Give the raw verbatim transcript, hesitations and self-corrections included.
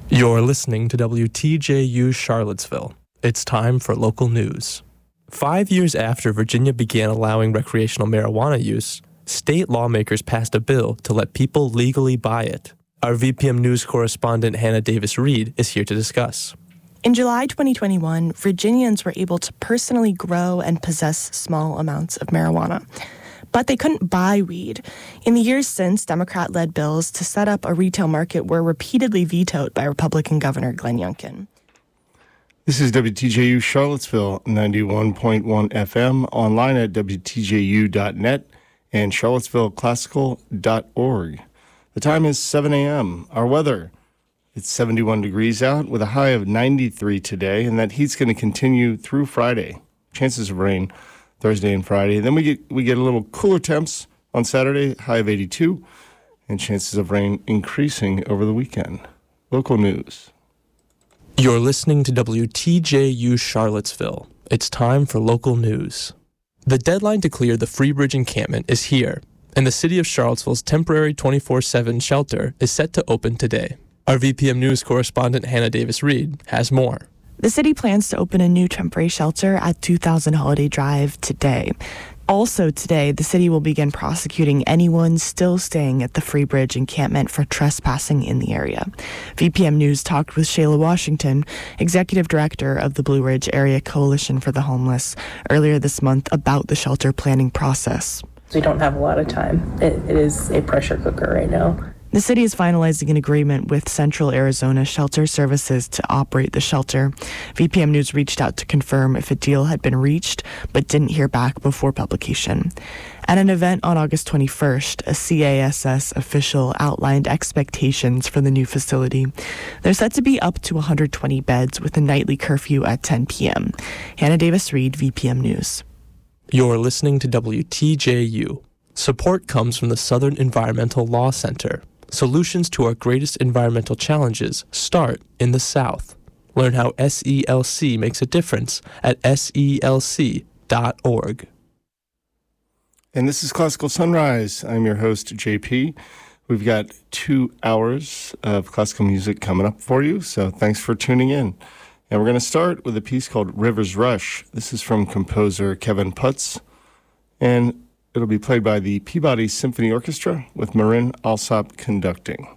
You're listening to W T J U Charlottesville. It's time for local news. Five years after Virginia began allowing recreational marijuana use, state lawmakers passed a bill to let people legally buy it. Our V P M News correspondent Hannah Davis-Reed is here to discuss. In July twenty twenty-one, Virginians were able to personally grow and possess small amounts of marijuana. But they couldn't buy weed. In the years since, Democrat-led bills to set up a retail market were repeatedly vetoed by Republican Governor Glenn Youngkin. This is W T J U Charlottesville, ninety-one point one F M, online at W T J U dot net and charlottesville classical dot org. The time is seven a.m. Our weather, it's seventy-one degrees out with a high of ninety-three today, and that heat's going to continue through Friday. Chances of rain Thursday and Friday. Then we get we get a little cooler temps on Saturday, high of eighty-two, and chances of rain increasing over the weekend. Local news. You're listening to W T J U Charlottesville. It's time for local news. The deadline to clear the Freebridge encampment is here, and the City of Charlottesville's temporary twenty-four seven shelter is set to open today. Our V P M News correspondent Hannah Davis-Reed has more. The city plans to open a new temporary shelter at two thousand Holiday Drive today. Also today, the city will begin prosecuting anyone still staying at the Freebridge encampment for trespassing in the area. V P M News talked with Shayla Washington, executive director of the Blue Ridge Area Coalition for the Homeless, earlier this month about the shelter planning process. We don't have a lot of time. It, it is a pressure cooker right now. The city is finalizing an agreement with Central Arizona Shelter Services to operate the shelter. V P M News reached out to confirm if a deal had been reached, but didn't hear back before publication. At an event on August twenty-first, a C A S S official outlined expectations for the new facility. They're set to be up to one hundred twenty beds with a nightly curfew at ten p.m. Hannah Davis-Reed, V P M News. You're listening to W T J U. Support comes from the Southern Environmental Law Center. Solutions to our greatest environmental challenges start in the South. Learn how S E L C makes a difference at S E L C dot org. And this is Classical Sunrise. I'm your host, J P. We've got two hours of classical music coming up for you, so thanks for tuning in. And we're going to start with a piece called River's Rush. This is from composer Kevin Putz, and it'll be played by the Peabody Symphony Orchestra with Marin Alsop conducting.